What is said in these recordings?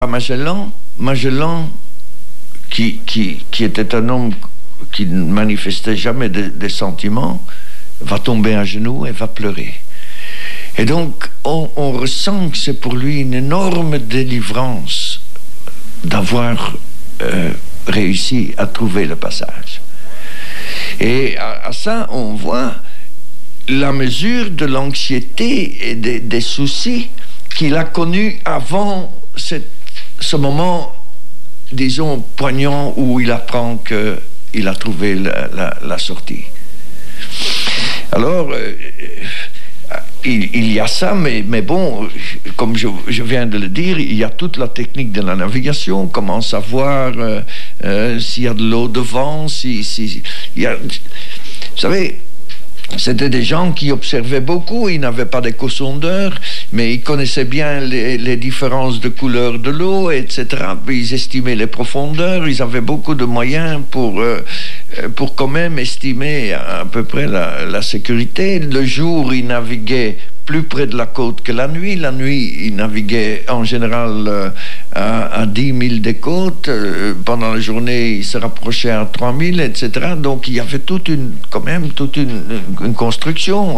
Magellan qui était un homme qui ne manifestait jamais des sentiments, va tomber à genoux et va pleurer. Et donc, on ressent que c'est pour lui une énorme délivrance d'avoir réussi à trouver le passage. Et à ça, on voit la mesure de l'anxiété et des soucis qu'il a connus avant ce moment, disons, poignant où il apprend qu'il a trouvé la sortie. Alors, il y a ça, mais bon, comme je viens de le dire, il y a toute la technique de la navigation, comment savoir s'il y a de l'eau devant, il y a, vous savez, c'était des gens qui observaient beaucoup, ils n'avaient pas d'échosondeurs, mais ils connaissaient bien les différences de couleur de l'eau, etc. Ils estimaient les profondeurs, ils avaient beaucoup de moyens pour quand même estimer à peu près la sécurité. Le jour, ils naviguaient plus près de la côte que la nuit. La nuit, ils naviguaient en général à 10 000 des côtes. Pendant la journée, ils se rapprochaient à 3 000, etc. Donc, il y avait quand même toute une construction.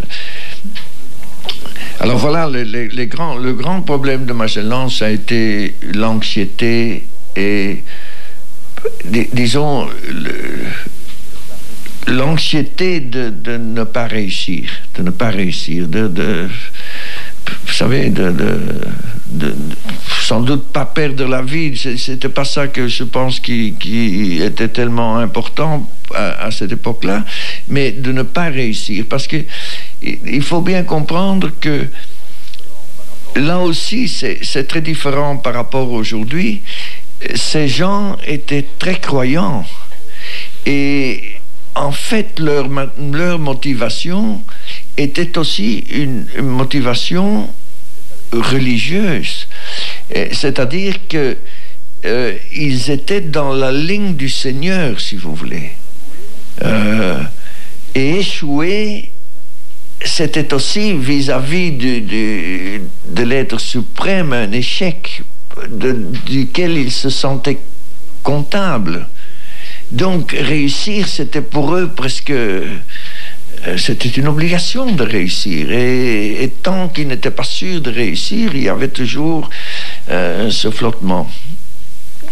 Alors voilà, le grand problème de Magellan, ça a été l'anxiété et, disons, l'anxiété de ne pas réussir, vous savez, sans doute pas perdre la vie. C'était pas ça que je pense qui était tellement important à cette époque-là, mais de ne pas réussir, parce que il faut bien comprendre que là aussi c'est très différent par rapport à aujourd'hui. Ces gens étaient très croyants et en fait leur motivation était aussi une motivation religieuse, c'est-à-dire que ils étaient dans la ligne du Seigneur, si vous voulez, et échouer, c'était aussi vis-à-vis de l'être suprême un échec duquel ils se sentaient comptables. Donc réussir, c'était pour eux presque, c'était une obligation de réussir. Et tant qu'ils n'étaient pas sûrs de réussir, il y avait toujours ce flottement.